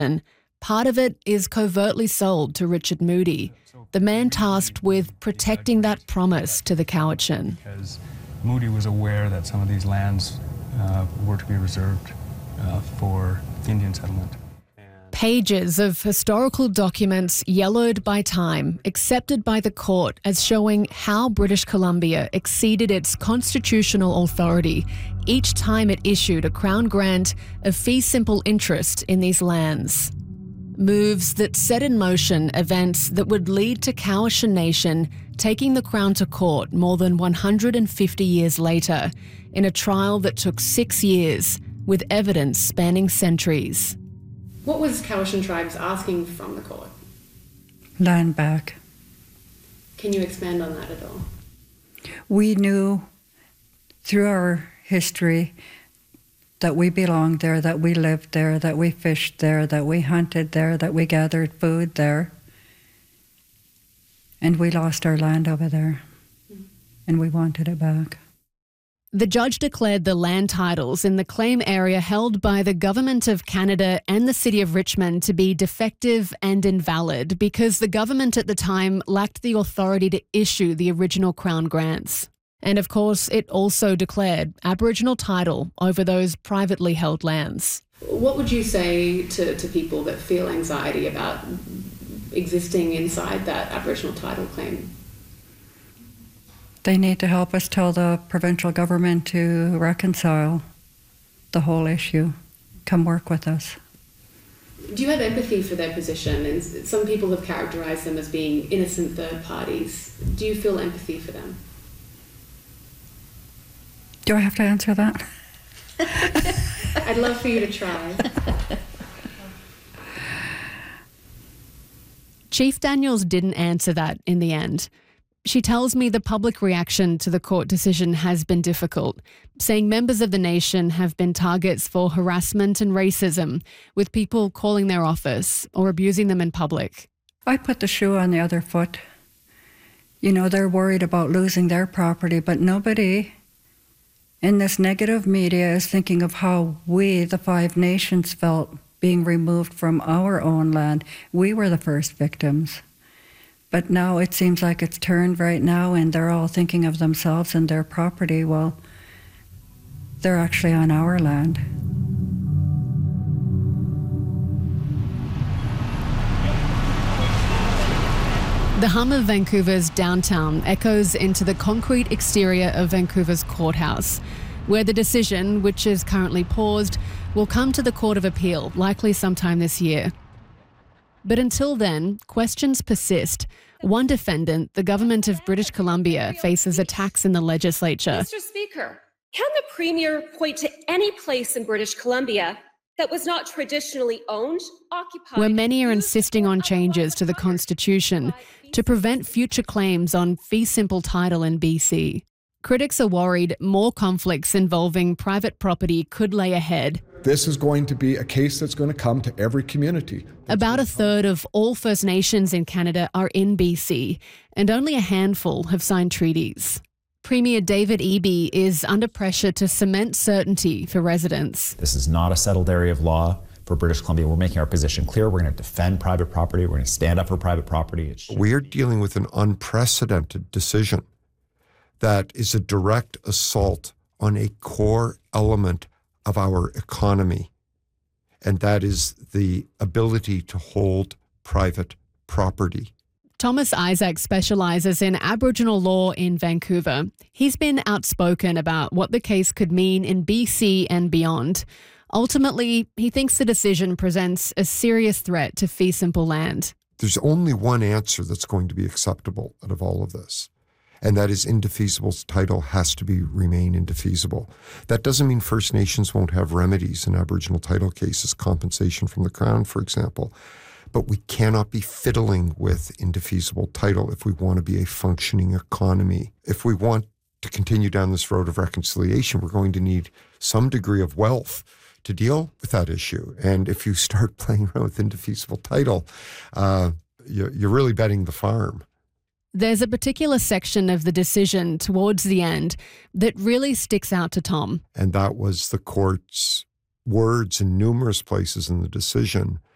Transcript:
Part of it is covertly sold to Richard Moody, the man tasked with protecting that promise to the Cowichan. Because Moody was aware that some of these lands were to be reserved for Indian settlement. Pages of historical documents yellowed by time, accepted by the court as showing how British Columbia exceeded its constitutional authority each time it issued a Crown grant of fee simple interest in these lands. Moves that set in motion events that would lead to Cowichan Nation taking the Crown to court more than 150 years later in a trial that took 6 years with evidence spanning centuries. What was Cowichan Tribes asking from the court? Land back. Can you expand on that at all? We knew through our history that we belonged there, that we lived there, that we fished there, that we hunted there, that we gathered food there. And we lost our land over there, and we wanted it back. The judge declared the land titles in the claim area held by the Government of Canada and the City of Richmond to be defective and invalid because the government at the time lacked the authority to issue the original Crown grants. And of course, it also declared Aboriginal title over those privately held lands. What would you say to people that feel anxiety about existing inside that Aboriginal title claim? They need to help us tell the provincial government to reconcile the whole issue. Come work with us. Do you have empathy for their position? And some people have characterised them as being innocent third parties. Do you feel empathy for them? Do I have to answer that? I'd love for you to try. Chief Daniels didn't answer that in the end. She tells me the public reaction to the court decision has been difficult, saying members of the nation have been targets for harassment and racism, with people calling their office or abusing them in public. I put the shoe on the other foot. You know, they're worried about losing their property, but nobody in this negative media is thinking of how we, the Five Nations, felt being removed from our own land. We were the first victims. But now it seems like it's turned right now and they're all thinking of themselves and their property. Well, they're actually on our land. The hum of Vancouver's downtown echoes into the concrete exterior of Vancouver's courthouse, where the decision, which is currently paused, will come to the Court of Appeal, likely sometime this year. But until then, questions persist. One defendant, the government of British Columbia, faces attacks in the legislature. Mr. Speaker, can the Premier point to any place in British Columbia that was not traditionally owned, occupied... Where many are insisting on changes to the Constitution to prevent future claims on fee simple title in BC. Critics are worried more conflicts involving private property could lay ahead. This is going to be a case that's going to come to every community. About a third of all First Nations in Canada are in BC, and only a handful have signed treaties. Premier David Eby is under pressure to cement certainty for residents. This is not a settled area of law for British Columbia. We're making our position clear. We're going to defend private property. We're going to stand up for private property. We are dealing with an unprecedented decision that is a direct assault on a core element of our economy, and that is the ability to hold private property. Thomas Isaac specialises in Aboriginal law in Vancouver. He's been outspoken about what the case could mean in BC and beyond. Ultimately, he thinks the decision presents a serious threat to fee simple land. There's only one answer that's going to be acceptable out of all of this, and that is indefeasible title has to remain indefeasible. That doesn't mean First Nations won't have remedies in Aboriginal title cases, compensation from the Crown, for example. But we cannot be fiddling with indefeasible title if we want to be a functioning economy. If we want to continue down this road of reconciliation, we're going to need some degree of wealth to deal with that issue. And if you start playing around with indefeasible title, you're really betting the farm. There's a particular section of the decision towards the end that really sticks out to Tom. And that was the court's words in numerous places in the decision